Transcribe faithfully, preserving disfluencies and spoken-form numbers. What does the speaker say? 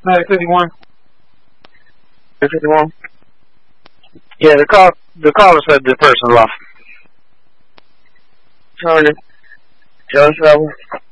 Matic fifty-one. fifty-one. Yeah, the call the caller said the person lost. Tony. Joe Trevor.